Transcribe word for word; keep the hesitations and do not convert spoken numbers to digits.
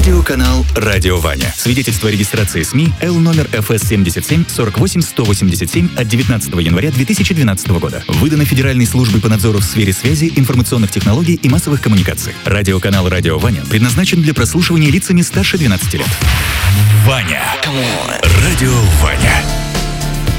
Радиоканал «Радио Ваня». Свидетельство о регистрации СМИ Л номер эф эс семьдесят семь сорок восемь сто восемьдесят семь от девятнадцатого января две тысячи двенадцатого года. Выдано Федеральной службой по надзору в сфере связи, информационных технологий и массовых коммуникаций. Радиоканал «Радио Ваня» предназначен для прослушивания лицами старше двенадцати лет. Ваня. Радио Ваня.